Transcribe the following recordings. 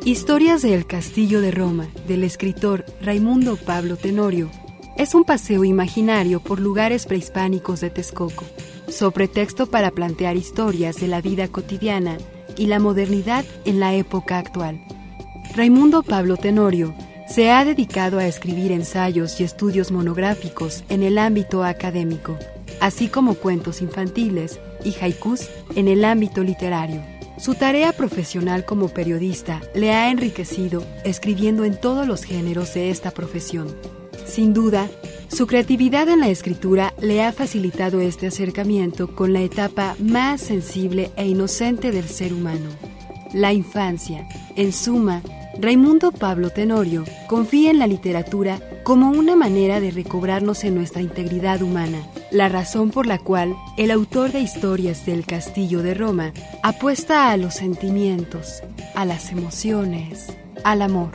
Historias de El Castillo de Roma, del escritor Raimundo Pablo Tenorio, es un paseo imaginario por lugares prehispánicos de Texcoco, sobre texto para plantear historias de la vida cotidiana y la modernidad en la época actual. Raimundo Pablo Tenorio se ha dedicado a escribir ensayos y estudios monográficos en el ámbito académico, así como cuentos infantiles y haikus en el ámbito literario. Su tarea profesional como periodista le ha enriquecido escribiendo en todos los géneros de esta profesión. Sin duda, su creatividad en la escritura le ha facilitado este acercamiento con la etapa más sensible e inocente del ser humano, la infancia. En suma, Raimundo Pablo Tenorio confía en la literatura como una manera de recobrarnos en nuestra integridad humana, la razón por la cual el autor de Historias del Castillo de Roma apuesta a los sentimientos, a las emociones, al amor.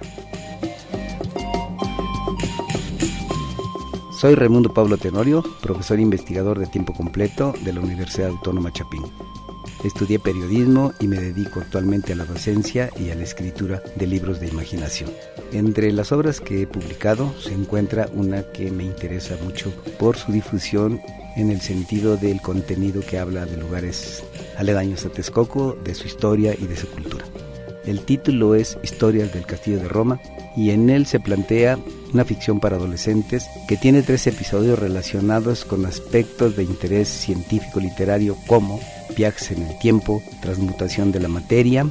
Soy Raimundo Pablo Tenorio, profesor investigador de tiempo completo de la Universidad Autónoma Chapín. Estudié periodismo y me dedico actualmente a la docencia y a la escritura de libros de imaginación. Entre las obras que he publicado se encuentra una que me interesa mucho por su difusión en el sentido del contenido que habla de lugares aledaños a Texcoco, de su historia y de su cultura. El título es Historias del Castillo de Roma y en él se plantea una ficción para adolescentes que tiene 3 episodios relacionados con aspectos de interés científico-literario como viajes en el tiempo, transmutación de la materia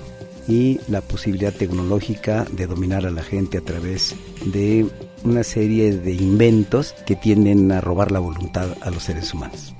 y la posibilidad tecnológica de dominar a la gente a través de una serie de inventos que tienden a robar la voluntad a los seres humanos.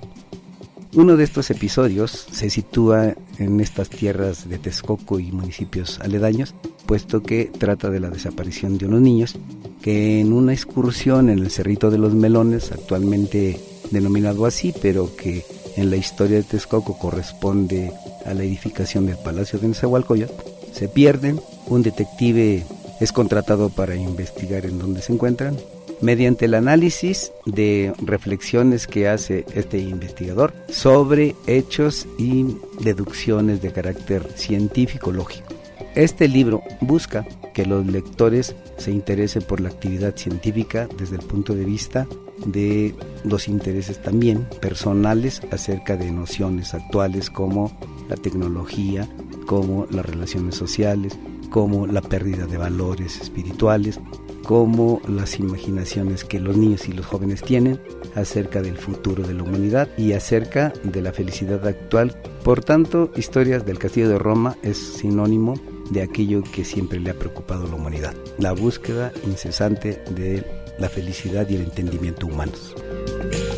Uno de estos episodios se sitúa en estas tierras de Texcoco y municipios aledaños, puesto que trata de la desaparición de unos niños que en una excursión en el Cerrito de los Melones, actualmente denominado así, pero que en la historia de Texcoco corresponde a la edificación del Palacio de Nezahualcóyotl, se pierden. Un detective es contratado para investigar en dónde se encuentran. Mediante el análisis de reflexiones que hace este investigador sobre hechos y deducciones de carácter científico-lógico. Este libro busca que los lectores se interesen por la actividad científica desde el punto de vista de los intereses también personales acerca de nociones actuales como la tecnología, como las relaciones sociales, como la pérdida de valores espirituales, como las imaginaciones que los niños y los jóvenes tienen acerca del futuro de la humanidad y acerca de la felicidad actual. Por tanto, Historias del Castillo de Roma es sinónimo de aquello que siempre le ha preocupado a la humanidad, la búsqueda incesante de la felicidad y el entendimiento humanos.